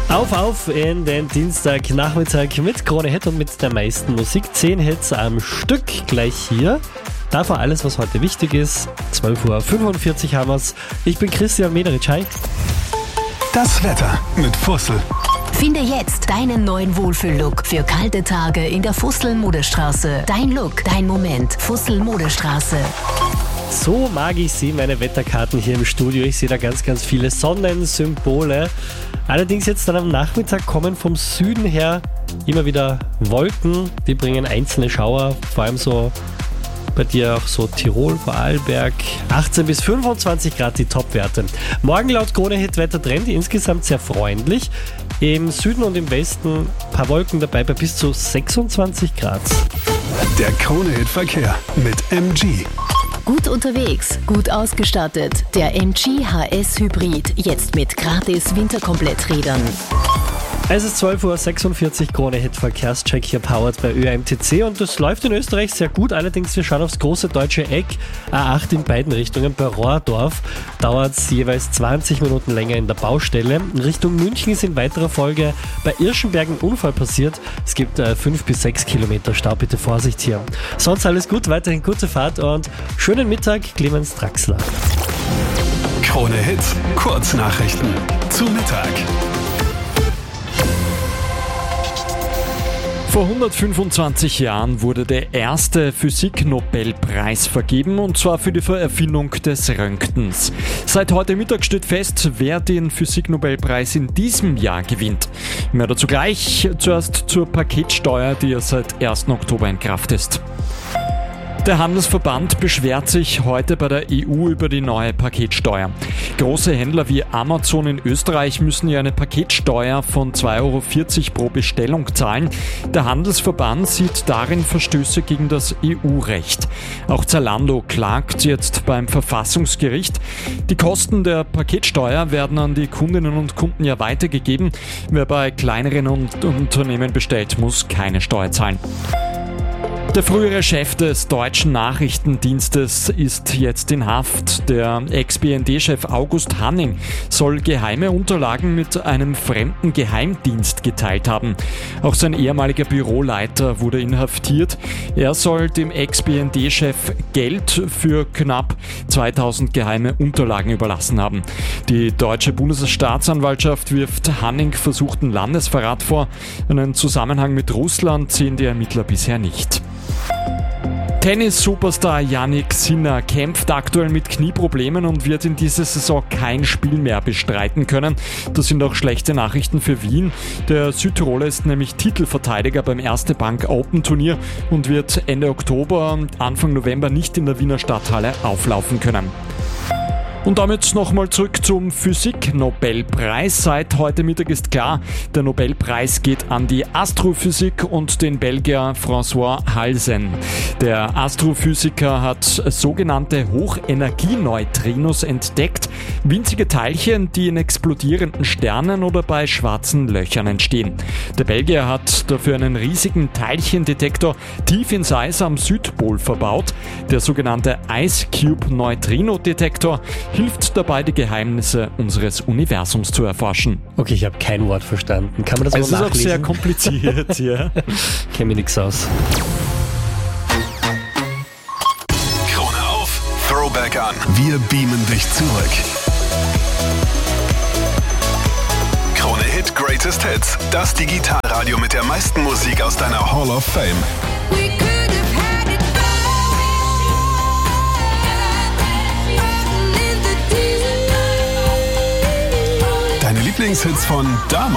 Auf in den Dienstagnachmittag mit Krone Hit und mit der meisten Musik. 10 Hits am Stück gleich hier. Davor alles, was heute wichtig ist. 12:45 Uhr haben wir's. Ich bin Christian Mederitsch. Hi. Das Wetter mit Fussel. Finde jetzt deinen neuen Wohlfühl-Look für kalte Tage in der Fussel-Modestraße. Dein Look, dein Moment. Fussel-Modestraße. So mag ich sie, meine Wetterkarten hier im Studio. Ich sehe da ganz viele Sonnensymbole. Allerdings jetzt dann am Nachmittag kommen vom Süden her immer wieder Wolken. Die bringen einzelne Schauer, vor allem so bei dir auch so Tirol, Vorarlberg. 18 bis 25 Grad die Topwerte. Morgen laut Krone-Hit Wettertrend insgesamt sehr freundlich. Im Süden und im Westen ein paar Wolken dabei bei bis zu 26 Grad. Der Krone-Hit-Verkehr mit MG. Gut unterwegs, gut ausgestattet. Der MG HS Hybrid, jetzt mit gratis Winterkompletträdern. Es ist 12:46 Uhr, Krone-Hit Verkehrscheck hier powered bei ÖMTC und das läuft in Österreich sehr gut, allerdings wir schauen aufs große deutsche Eck, A8 in beiden Richtungen, bei Rohrdorf dauert es jeweils 20 Minuten länger in der Baustelle. In Richtung München ist in weiterer Folge bei Irschenberg ein Unfall passiert, es gibt 5 bis 6 Kilometer Stau, bitte Vorsicht hier. Sonst alles gut, weiterhin gute Fahrt und schönen Mittag, Clemens Draxler. Krone-Hit, Kurznachrichten zu Mittag. Vor 125 Jahren wurde der erste Physik-Nobelpreis vergeben, und zwar für die Erfindung des Röntgens. Seit heute Mittag steht fest, wer den Physik-Nobelpreis in diesem Jahr gewinnt. Mehr dazu gleich. Zuerst zur Paketsteuer, die ja seit 1. Oktober in Kraft ist. Der Handelsverband beschwert sich heute bei der EU über die neue Paketsteuer. Große Händler wie Amazon in Österreich müssen ja eine Paketsteuer von 2,40 € pro Bestellung zahlen. Der Handelsverband sieht darin Verstöße gegen das EU-Recht. Auch Zalando klagt jetzt beim Verfassungsgericht. Die Kosten der Paketsteuer werden an die Kundinnen und Kunden ja weitergegeben. Wer bei kleineren Unternehmen bestellt, muss keine Steuer zahlen. Der frühere Chef des deutschen Nachrichtendienstes ist jetzt in Haft. Der Ex-BND-Chef August Hanning soll geheime Unterlagen mit einem fremden Geheimdienst geteilt haben. Auch sein ehemaliger Büroleiter wurde inhaftiert. Er soll dem Ex-BND-Chef Geld für knapp 2000 geheime Unterlagen überlassen haben. Die deutsche Bundesstaatsanwaltschaft wirft Hanning versuchten Landesverrat vor. Einen Zusammenhang mit Russland sehen die Ermittler bisher nicht. Tennis-Superstar Jannik Sinner kämpft aktuell mit Knieproblemen und wird in dieser Saison kein Spiel mehr bestreiten können. Das sind auch schlechte Nachrichten für Wien. Der Südtiroler ist nämlich Titelverteidiger beim Erste Bank Open Turnier und wird Ende Oktober und Anfang November nicht in der Wiener Stadthalle auflaufen können. Und damit nochmal zurück zum Physik-Nobelpreis. Seit heute Mittag ist klar, der Nobelpreis geht an die Astrophysik und den Belgier François Halsen. Der Astrophysiker hat sogenannte Hochenergieneutrinos entdeckt, winzige Teilchen, die in explodierenden Sternen oder bei schwarzen Löchern entstehen. Der Belgier hat dafür einen riesigen Teilchendetektor tief ins Eis am Südpol verbaut. Der sogenannte Ice Cube Neutrino Detektor hilft dabei, die Geheimnisse unseres Universums zu erforschen. Okay, ich habe kein Wort verstanden. Kann man das mal nachlesen? Es ist auch sehr kompliziert, ja. Kenn mir nichts aus. Krone auf, Throwback an. Wir beamen dich zurück. Krone Hit Greatest Hits. Das Digitalradio mit der meisten Musik aus deiner Hall of Fame. Deine Lieblingshits von damals.